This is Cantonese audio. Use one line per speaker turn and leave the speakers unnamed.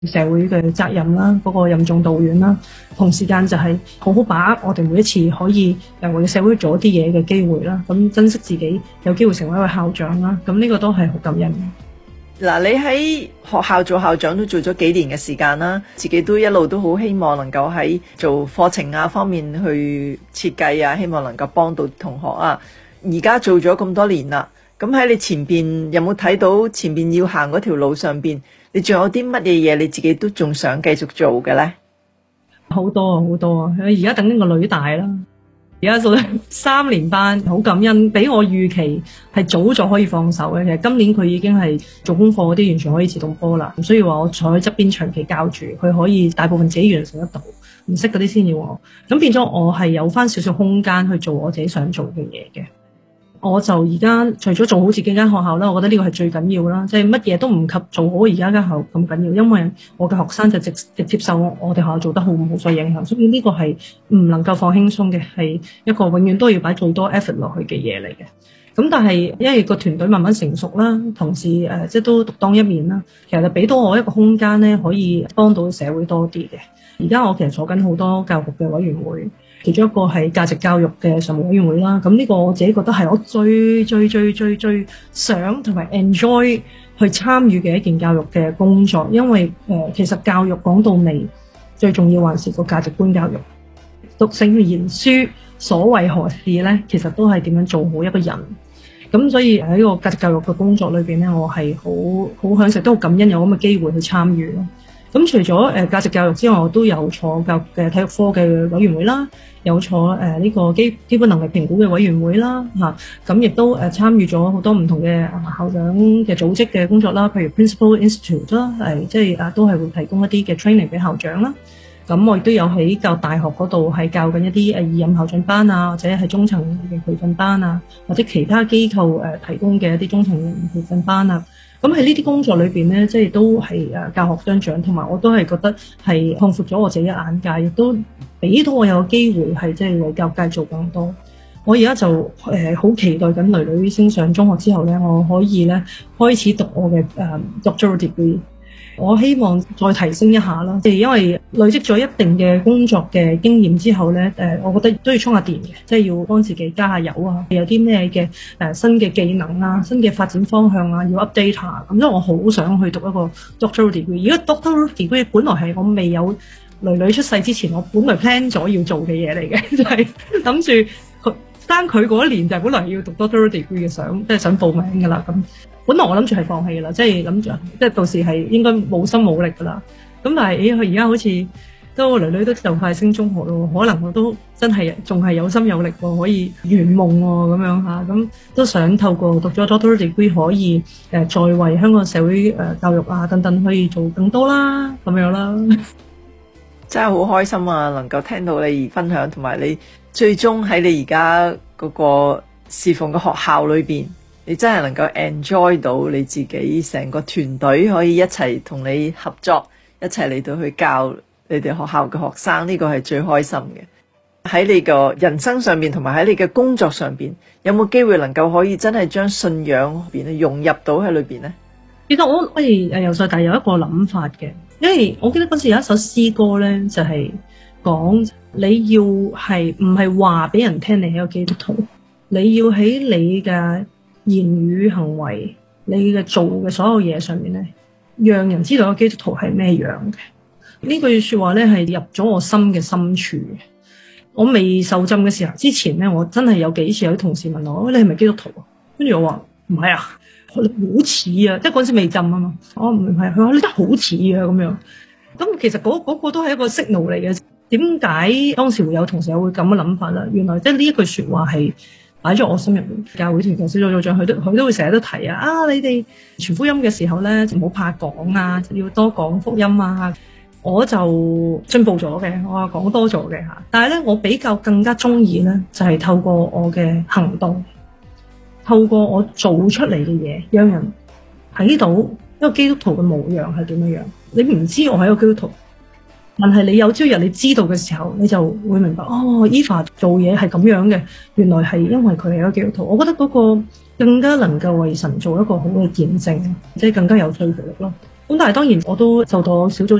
社會嘅責任啦，嗰個任重道遠啦，同時間就係好好把握我哋每一次可以為社會做一啲嘢嘅機會啦，咁珍惜自己有機會成為一個校長啦，咁呢個都係好感恩嘅。
嗱，你喺學校做校長都做咗幾年嘅時間啦，自己都一路都好希望能夠喺做課程啊方面去設計啊，希望能夠幫到同學啊。而家做咗咁多年啦，咁喺你前邊有冇睇到前邊要行嗰條路上邊，你仲有啲乜嘢嘢你自己都仲想繼續做嘅呢？
好多啊，好多啊！而家等緊個女大啦，而家做3年班，好感恩，比我預期係早咗可以放手嘅。其實今年佢已經係做功課嗰啲完全可以自動波啦，唔需要話我坐喺側邊長期教住，佢可以大部分自己完成得到，唔識嗰啲先要我。咁變咗我係有翻少少空間去做我自己想做嘅嘢嘅。我就而家除咗做好自己間學校啦，我覺得呢個係最緊要啦，即係乜嘢都唔及做好而家間學校咁緊要，因為我嘅學生就直接受我哋學校做得好唔好所影響，所以呢個係唔能夠放輕鬆嘅，係一個永遠都要擺最多 effort 落去嘅嘢嚟嘅。咁但係因為個團隊慢慢成熟啦，同時即係都獨當一面啦，其實就俾到我一個空間咧，可以幫到社會多啲嘅。而家我其實坐緊好多教育嘅委員會。其中一個係價值教育嘅常務委員會啦，咁呢個我自己覺得係我最想同埋 enjoy 去參與嘅一件教育嘅工作，因為其實教育講到尾最重要還是個價值觀教育。讀聖賢書所為何事呢？其實都係點樣做好一個人。咁所以喺呢個價值教育嘅工作裏邊呢，我係好享受，都好感恩有咁嘅機會去參與咯。咁除咗價值教育之外，我都有坐教育嘅體育科嘅委員會啦，有坐呢個基本能力評估嘅委員會啦，咁亦都參與咗好多唔同嘅校長嘅組織嘅工作啦，譬如 Principal Institute 啦，即係都係會提供一啲嘅 training 俾校長啦。咁我亦都有喺教大學嗰度係教緊一啲二任校長班啊，或者係中層嘅培訓班啊，或者其他機構提供嘅一啲中層培訓班啊。咁喺呢啲工作裏邊咧，即係都係教學相長，同埋我都係覺得係擴闊咗我自己嘅眼界，亦都俾到我有個機會係即係為教育界做更多。我而家就好期待緊女女升上中學之後咧，我可以咧開始讀我嘅doctoral degree。我希望再提升一下啦，因為累積咗一定嘅工作嘅經驗之後咧，我覺得都要充下電嘅，即係要幫自己加下油啊，有啲咩嘅新嘅技能啊、新嘅發展方向啊，要 update 下。咁所以我好想去讀一個 doctoral degree。如果 doctoral degree 本來係我未有女女出世之前，我本來 plan 咗要做嘅嘢嚟嘅，就係諗住生佢嗰一年就係本來要讀 doctoral degree 嘅，即係想報名㗎啦咁。本來我諗住係放棄㗎啦，即係諗住即係到時係應該冇心冇力㗎啦。咁但係佢而家好似都女女都就快升中學咯，可能我都真係仲係有心有力喎，可以圓夢喎咁樣嚇。咁都想透過讀咗 doctoral degree 可以再為香港社會教育啊等等可以做更多啦咁樣啦。
真係好開心啊！能夠聽到你分享，同埋你最終喺你而家嗰個侍奉嘅學校裏邊，你真係能夠 enjoy 到你自己成個團隊可以一齊同你合作，一齊嚟到去教你哋學校嘅學生，呢個係最開心嘅。喺你個人生上面，同埋喺你嘅工作上邊，有冇機會能夠可以真係將信仰融入到喺裏邊呢？
其實我由細大有一個諗法嘅，因為我記得嗰時有一首詩歌咧，就係講你要係唔係話俾人聽你係一個基督徒，你要喺你嘅言語行為、你嘅做嘅所有嘢上面咧，讓人知道個基督徒係咩樣嘅。呢句說話咧係入咗我心嘅深處嘅。我未受浸嘅時候之前咧，我真係有幾次有啲同事問我：你係咪基督徒啊？跟住我話唔係啊，好似啊，即係嗰陣時未浸啊嘛。我唔係，佢話你真係好似啊咁樣。咁其實嗰個都係一個 signal 嚟嘅。點解當時會有同事會咁嘅諗法啦？原來即係呢一句說話係擺咗我心入面。教會團體小組組長佢都會成日都提啊，你哋傳福音嘅時候咧，唔好怕講啊，要多講福音啊。我就進步咗嘅，我講多咗嘅吓。但係咧，我比較更加中意咧，就係透過我嘅行動，透過我做出嚟嘅嘢，讓人睇到一個基督徒嘅模樣係點樣樣。你唔知我係一個基督徒，但係你有朝日你知道嘅時候，你就會明白哦，Eva 做嘢係咁樣嘅，原來係因為佢係一個基督徒。我覺得嗰個更加能夠為神做一個好嘅見證，即係更加有說服力咯。 咁但係當然我都受到小組